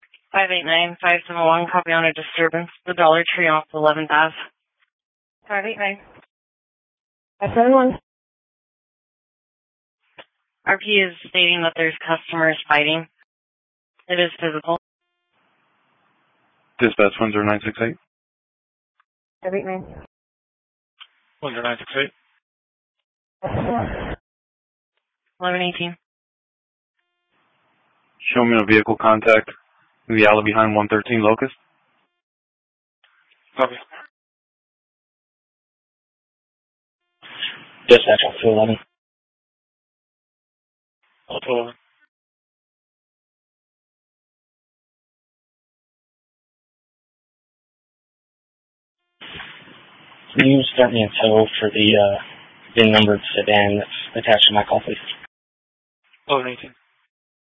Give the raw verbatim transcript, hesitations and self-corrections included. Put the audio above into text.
five eight nine, five seven one, copy on a disturbance. The Dollar Tree off eleventh Ave. five eight nine, five seven one. R P is stating that there's customers fighting. It is physical. Dispatch one zero nine six eight. five eight nine. one zero nine six eight. eleven eighteen. Show me a vehicle contact in the alley behind one thirteen Locust. Copy. Dispatch off two eleven. Off two eleven. Can you start me a tow for the uh, VIN numbered sedan that's attached to my call, please? eleven eighteen.